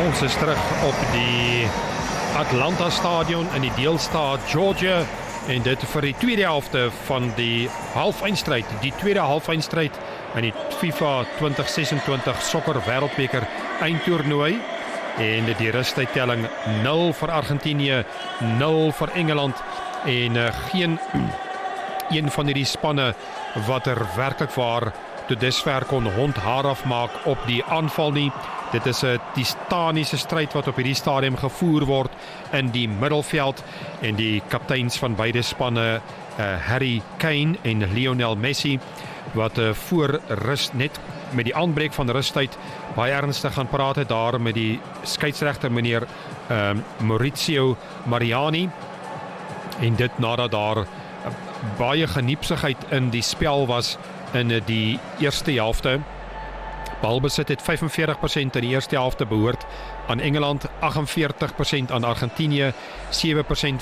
Ons is terug op die Atlanta Stadion in die deelstaat Georgia en dit vir die tweede helfte van die halfeindstryd, die tweede halfeindstryd in die FIFA 2026 sokker wêreldbeker eindtoernooi en die rustydtelling 0 vir Argentinië, 0 vir Engeland en geen een van hierdie spanne wat werklik waar tot dusver kon hond haar afmaak op die aanval nie. Dit is 'n titaniese stryd wat op hierdie stadium gevoer word in die middelveld en die kapteins van beide spanne, Harry Kane en Lionel Messi, wat voor rust net met die aanbreek van rustyd baie ernstig gaan praat het daar met die skeieregter meneer Maurizio Mariani, en dit nadat daar baie geniepsigheid in die spel was in die eerste helfte. Balbesit het 45% in die eerste helfte behoort aan Engeland, 48% aan Argentinië, 7%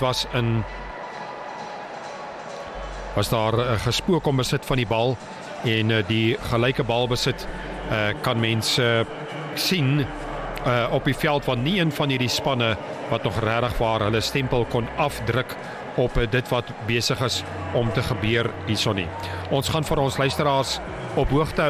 was daar gespook om besit van die bal en die gelyke balbesit kan mense sien op die veld, want nie een van hierdie spanne wat nog regtig waar hulle stempel kon afdruk op dit wat besig is om te gebeur hierson nie. Ons gaan vir ons luisteraars op hoogte